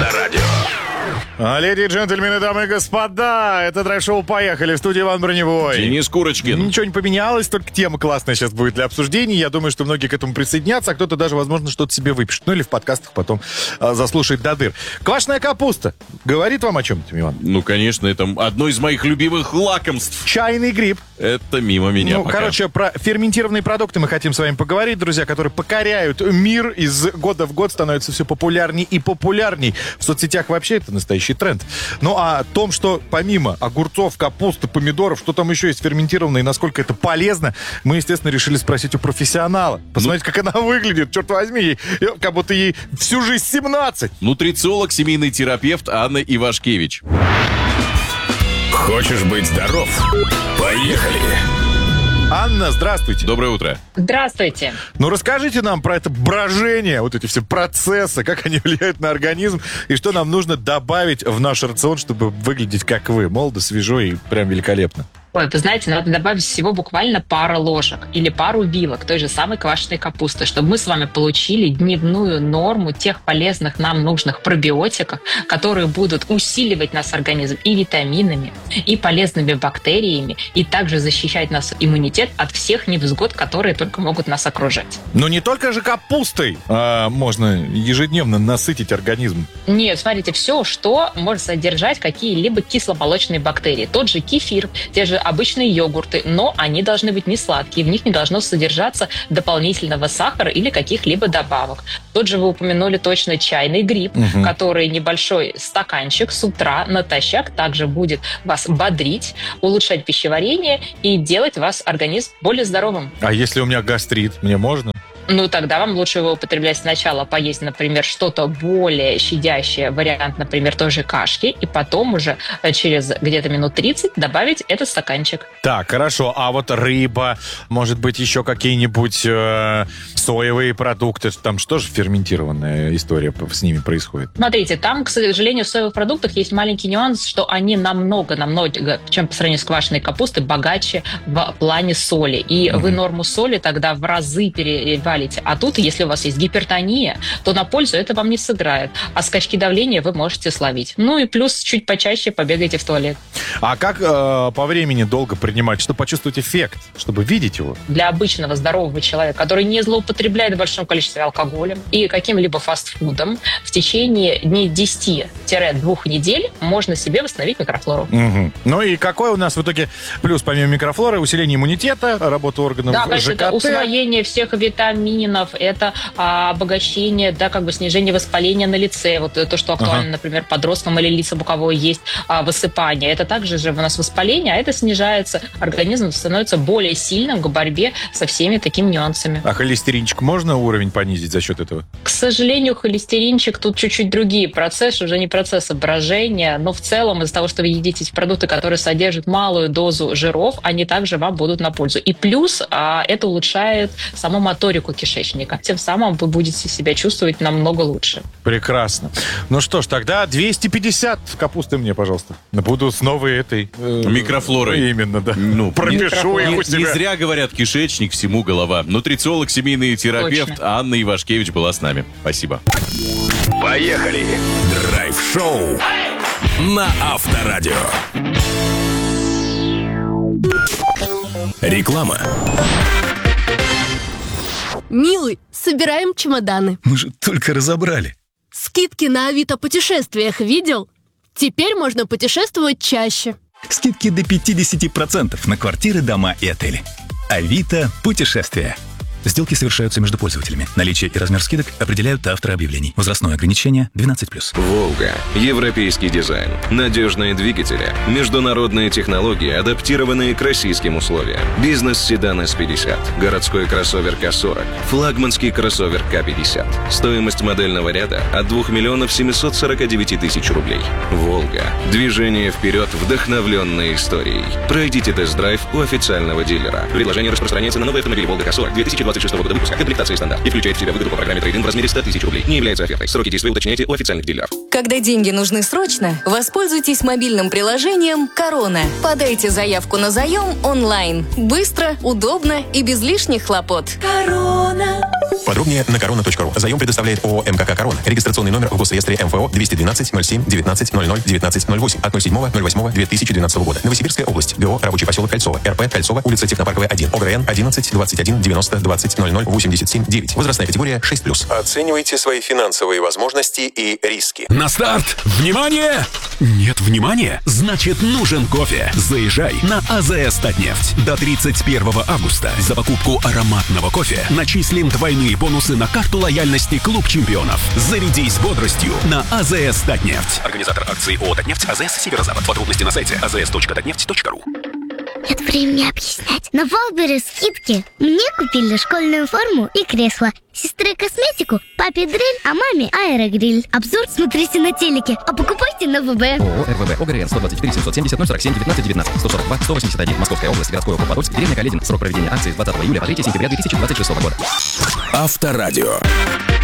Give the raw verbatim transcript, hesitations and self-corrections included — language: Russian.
Авторадио. Леди и джентльмены, дамы и господа, это драйв-шоу «Поехали». В студии Иван Броневой. Денис Курочкин. Ничего не поменялось, только тема классная сейчас будет для обсуждений. Я думаю, что многие к этому присоединятся, а кто-то даже, возможно, что-то себе выпишет. Ну или в подкастах потом а, заслушает до дыр. Квашеная капуста. Говорит вам о чем-то, Иван? Ну, конечно, это одно из моих любимых лакомств. Чайный гриб. Это мимо меня Ну, пока. короче, про ферментированные продукты мы хотим с вами поговорить, друзья, которые покоряют мир, из года в год становятся все популярней и популярней. В соцсетях вообще это настоящий тренд. Ну, а о том, что помимо огурцов, капусты, помидоров, что там еще есть ферментированное и насколько это полезно, мы, естественно, решили спросить у профессионала. Посмотреть, ну, как она выглядит, черт возьми, как будто ей всю жизнь семнадцать. Нутрициолог, семейный терапевт Анна Ивашкевич. Хочешь быть здоров? Поехали! Анна, здравствуйте. Доброе утро. Здравствуйте. Ну, расскажите нам про это брожение, вот эти все процессы, как они влияют на организм, и что нам нужно добавить в наш рацион, чтобы выглядеть как вы, молодо, свежо и прям великолепно. Ой, вы знаете, надо добавить всего буквально пару ложек или пару вилок той же самой квашеной капусты, чтобы мы с вами получили дневную норму тех полезных нам нужных пробиотиков, которые будут усиливать наш организм и витаминами, и полезными бактериями, и также защищать наш иммунитет от всех невзгод, которые только могут нас окружать. Но не только же капустой а можно ежедневно насытить организм. Нет, смотрите, все, что может содержать какие-либо кисломолочные бактерии. Тот же кефир, те же обычные йогурты, но они должны быть не сладкие, в них не должно содержаться дополнительного сахара или каких-либо добавок. Тот же вы упомянули точно чайный гриб, угу. который небольшой стаканчик с утра натощак также будет вас бодрить, улучшать пищеварение и делать вас организм более здоровым. А если у меня гастрит, мне можно? Ну, тогда вам лучше его употреблять сначала, поесть, например, что-то более щадящее, вариант, например, той же кашки, и потом уже через где-то минут тридцать добавить этот стаканчик. Так, хорошо. А вот рыба, может быть, еще какие-нибудь э, соевые продукты, там что же ферментированная история с ними происходит? Смотрите, там, к сожалению, в соевых продуктах есть маленький нюанс, что они намного-намного, чем по сравнению с квашеной капустой, богаче в плане соли. И mm-hmm. вы норму соли тогда в разы перевалите. А тут, если у вас есть гипертония, то на пользу это вам не сыграет. А скачки давления вы можете словить. Ну и плюс чуть почаще побегайте в туалет. А как э, по времени долго принимать, чтобы почувствовать эффект, чтобы видеть его? Для обычного здорового человека, который не злоупотребляет в большом количестве алкоголем и каким-либо фастфудом, в течение дней десяти-двух недель можно себе восстановить микрофлору. Угу. Ну и какой у нас в итоге плюс, помимо микрофлоры, усиление иммунитета, работа органов да, конечно, ЖКТ? Это усвоение всех витаминов, это а, обогащение, да, как бы снижение воспаления на лице, вот то, что актуально, ага. например, подросткам или лицам, у кого есть а, высыпание. Это также же у нас воспаление, а это снижается. Организм становится более сильным к борьбе со всеми такими нюансами. А холестеринчик можно уровень понизить за счет этого? К сожалению, холестеринчик тут чуть-чуть другие процессы, уже не процессы брожения, но в целом из-за того, что вы едите эти продукты, которые содержат малую дозу жиров, они также вам будут на пользу. И плюс а, это улучшает саму моторику кишечника. Тем самым вы будете себя чувствовать намного лучше. Прекрасно. Ну что ж, тогда двести пятьдесят капусты мне, пожалуйста. Буду с новой этой... Э, микрофлорой. Именно, да. Ну, пропишу их у себя. Не зря говорят, кишечник всему голова. Нутрициолог, семейный терапевт Точно. Анна Ивашкевич была с нами. Спасибо. Поехали. Драйв-шоу на Авторадио. Реклама. Милый, собираем чемоданы. Мы же только разобрали. Скидки на Авито путешествиях видел? Теперь можно путешествовать чаще. Скидки до пятьдесят процентов на квартиры, дома и отели. Авито путешествия. Сделки совершаются между пользователями. Наличие и размер скидок определяют авторы объявлений. Возрастное ограничение двенадцать плюс. «Волга». Европейский дизайн. Надежные двигатели. Международные технологии, адаптированные к российским условиям. Бизнес-седан эс пятьдесят. Городской кроссовер ка сорок. Флагманский кроссовер ка пятьдесят. Стоимость модельного ряда от двух миллионов семьсот сорок девять тысяч рублей. «Волга». Движение вперед, вдохновленное историей. Пройдите тест-драйв у официального дилера. Предложение распространяется на новый автомобиль «Волга ка сорок» две тысячи двадцать двадцать шестого года выпуска. Комплектация стандарт. И включает в себя выгоду по программе трейд-ин в размере сто тысяч рублей. Не является офертой. Сроки действия уточняйте у официальных дилеров. Когда деньги нужны срочно, воспользуйтесь мобильным приложением «Корона». Подайте заявку на заем онлайн. Быстро, удобно и без лишних хлопот. «Корона». Подробнее на корона точка ру. Заем предоставляет ООО МКК «Корона». Регистрационный номер в госреестре МФО двести двенадцать ноль семь девятнадцать ноль ноль девятнадцать ноль восемь от ноль седьмого ноль восьмого две тысячи двенадцатого года. Новосибирская область. ГО «Рабочий поселок Кольцово». РП «Кольцово», улица Технопарковая, один. ОГРН одиннадцать двадцать один девяносто двадцать ноль ноль восемьдесят семь девять. Возрастная категория шесть плюс. Оценивайте свои финансовые возможности и риски. На старт! Внимание! Нет внимания? Значит, нужен кофе. Заезжай на АЗС «Татнефть». До тридцать первого августа за покупку ароматного кофе начислим двойные бонусы на карту лояльности «Клуб чемпионов». Зарядись бодростью на АЗС «Татнефть». Организатор акции ООО «Татнефть», АЗС «Северо-Запад». Подробности на сайте а зэ эс точка татнефть точка ру. Нет времени объяснять. На Валберес скидки. Мне купили школьную форму и кресло. Сестре косметику, папе дрель, а маме аэрогриль. Обзор смотрите на телеке, а покупайте на вэ бэ. ООО РВБ ОГРН сто двадцать четыре семьсот семьдесят ноль сорок семь девятнадцать девятнадцать сто сорок два сто восемьдесят один Московская область, городской округ Подольск, деревня Каледин. Срок проведения акции с двадцатого июля по третьего сентября две тысячи двадцать шестого года. Авторадио.